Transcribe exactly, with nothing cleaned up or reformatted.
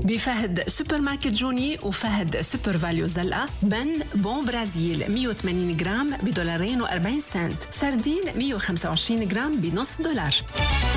بفهد سوبر ماركت جوني وفهد سوبر فاليو زلقة. بن بون برازيل مية وثمانين جرام بدولارين وأربعين سنت. سردين مية وخمسة وعشرين جرام بنص دولار.